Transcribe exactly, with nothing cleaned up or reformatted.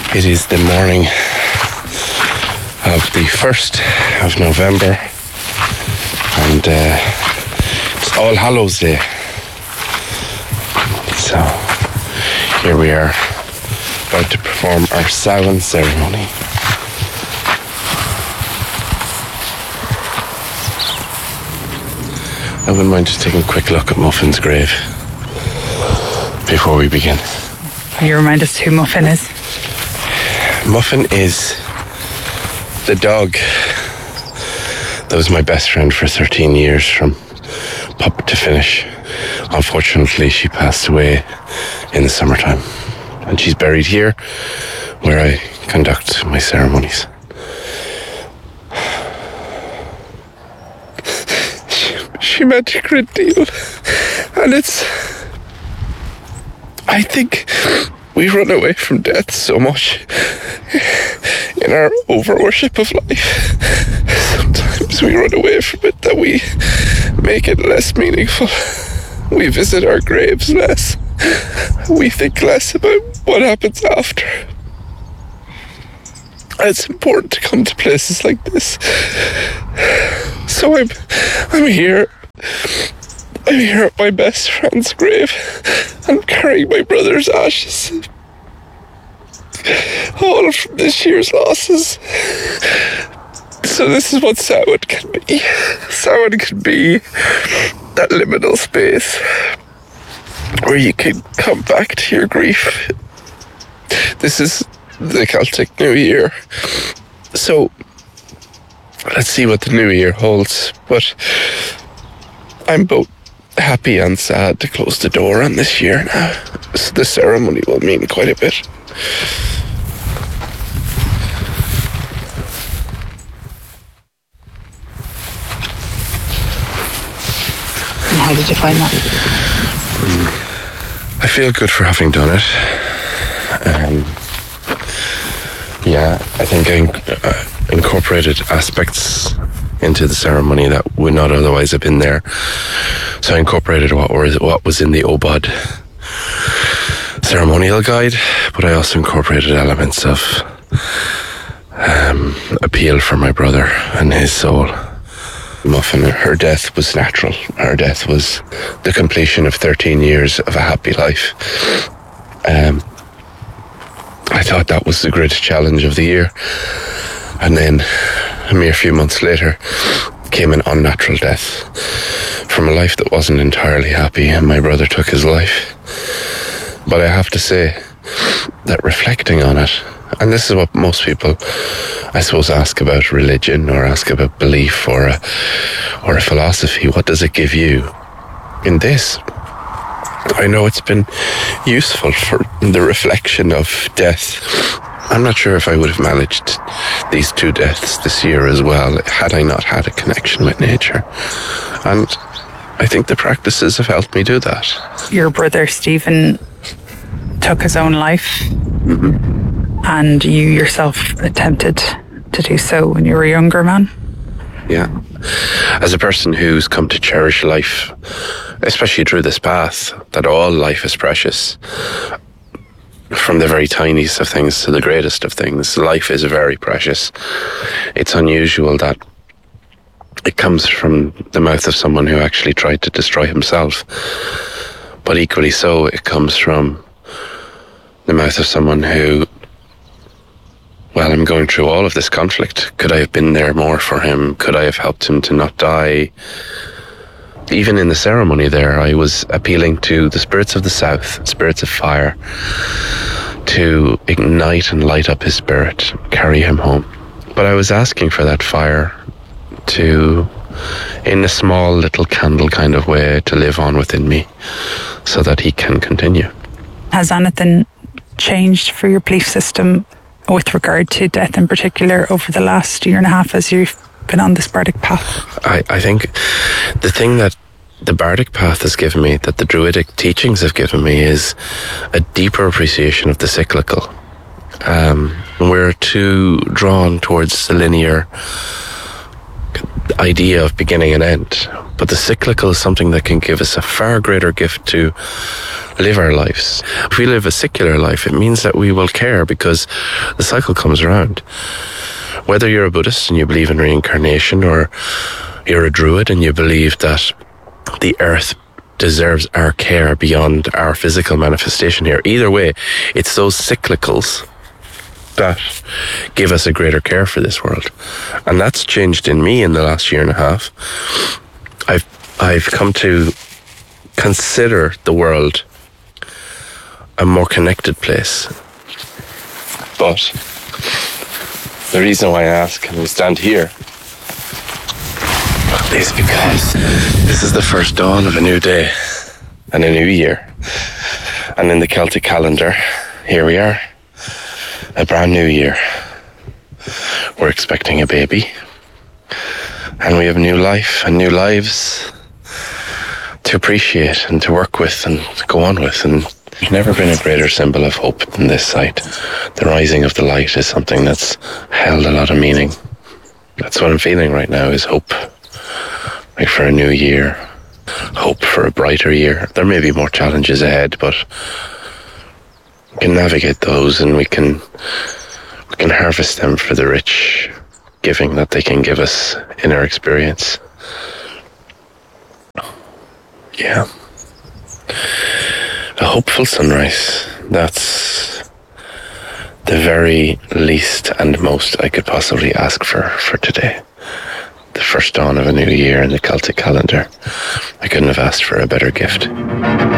It is the morning of the first of November, and uh, it's All Hallows Day. So here we are, about to perform our Samhain ceremony. I wouldn't mind just taking a quick look at Muffin's grave before we begin. Can you remind us who Muffin is? Muffin is the dog that was my best friend for thirteen years, from pup to finish. Unfortunately, she passed away in the summertime, and she's buried here where I conduct my ceremonies. She, she meant a great deal, and it's... I think we run away from death so much in our over-worship of life. Sometimes we run away from it that we make it less meaningful. We visit our graves less. We think less about what happens after. It's important to come to places like this. So I'm, I'm here. I'm here at my best friend's grave. I'm carrying my brother's ashes. All from this year's losses. So this is what Samhain can be. Samhain can be that liminal space where you can come back to your grief. This is the Celtic New Year. So let's see what the new year holds. But I'm both happy and sad to close the door on this year now. So the ceremony will mean quite a bit. And how did you find that? I feel good for having done it. Um, yeah, I think I uh, incorporated aspects into the ceremony that would not otherwise have been there. So I incorporated what was, what was in the O B O D ceremonial guide, but I also incorporated elements of um, appeal for my brother and his soul. Muffin, her death was natural. Her death was the completion of thirteen years of a happy life. Um, I thought that was the greatest challenge of the year. And then a mere few months later came an unnatural death from a life that wasn't entirely happy, and my brother took his life. But I have to say that reflecting on it, and this is what most people, I suppose, ask about religion or ask about belief or a, or a philosophy. What does it give you? In this, I know it's been useful for the reflection of death. I'm not sure if I would have managed these two deaths this year as well had I not had a connection with nature. And I think the practices have helped me do that. Your brother Stephen took his own life, Mm-hmm. and you yourself attempted to do so when you were a younger man. Yeah. As a person who's come to cherish life, especially through this path, that all life is precious, from the very tiniest of things to the greatest of things, life is very precious. It's unusual that it comes from the mouth of someone who actually tried to destroy himself. But equally so, it comes from the mouth of someone who, well, I'm going through all of this conflict. Could I have been there more for him? Could I have helped him to not die? Even in the ceremony there, I was appealing to the spirits of the south, spirits of fire, to ignite and light up his spirit, carry him home. But I was asking for that fire to, in a small little candle kind of way, to live on within me so that he can continue. Has anything changed for your belief system with regard to death in particular over the last year and a half as you've been on this Bardic path? I, I think the thing that the Bardic path has given me, that the Druidic teachings have given me, is a deeper appreciation of the cyclical. Um, we're too drawn towards the linear idea of beginning and end. But the cyclical is something that can give us a far greater gift to live our lives. If we live a secular life, it means that we will care because the cycle comes around. Whether you're a Buddhist and you believe in reincarnation, or you're a Druid and you believe that the earth deserves our care beyond our physical manifestation here, either way, it's those cyclicals that give us a greater care for this world. And that's changed in me in the last year and a half. I've I've come to consider the world a more connected place. But the reason why I ask, and we stand here, is because this is the first dawn of a new day and a new year. And in the Celtic calendar, here we are, a brand new year. We're expecting a baby, and we have new life and new lives to appreciate and to work with and to go on with. And there's never been a greater symbol of hope than this sight. The rising of the light is something that's held a lot of meaning. That's what I'm feeling right now, is hope. Like for a new year, hope for a brighter year. There may be more challenges ahead, but we can navigate those, and we can we can harvest them for the rich giving that they can give us in our experience. Yeah. A hopeful sunrise. That's the very least and most I could possibly ask for for today. The first dawn of a new year in the Celtic calendar. I couldn't have asked for a better gift.